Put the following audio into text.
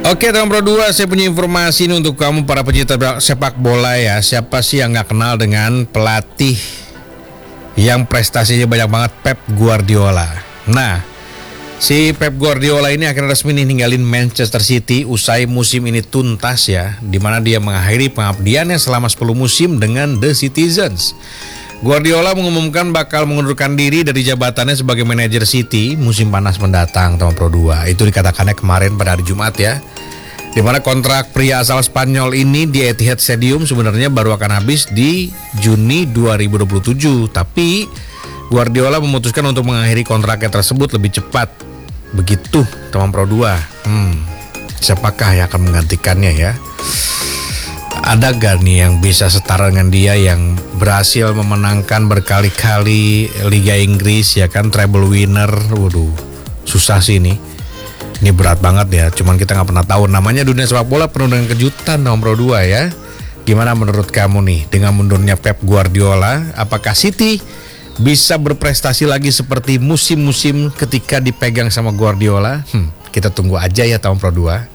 Oke, Tom Pro 2, saya punya informasi ini untuk kamu para pecinta sepak bola ya. Siapa sih yang gak kenal dengan pelatih yang prestasinya banyak banget, Pep Guardiola. Nah, si Pep Guardiola ini akhirnya resmi ninggalin Manchester City usai musim ini tuntas ya, dimana dia mengakhiri pengabdiannya selama 10 musim dengan The Citizens. Guardiola mengumumkan bakal mengundurkan diri dari jabatannya sebagai manajer City musim panas mendatang, Tom Pro 2. Itu dikatakannya kemarin pada hari Jumat ya. Di mana kontrak pria asal Spanyol ini di Etihad Stadium sebenarnya baru akan habis di Juni 2027. Tapi Guardiola memutuskan untuk mengakhiri kontraknya tersebut lebih cepat. Begitu, Tom Pro 2. Siapakah yang akan menggantikannya ya? Ada gak nih yang bisa setara dengan dia, yang berhasil memenangkan berkali-kali Liga Inggris ya kan, treble winner. Waduh, susah sih ini. Ini berat banget ya, cuman kita gak pernah tahu. Namanya dunia sepak bola penuh dengan kejutan, Tom Pro 2 ya. Gimana menurut kamu nih dengan mundurnya Pep Guardiola? Apakah City bisa berprestasi lagi seperti musim-musim ketika dipegang sama Guardiola? Kita tunggu aja ya, Tom Pro 2.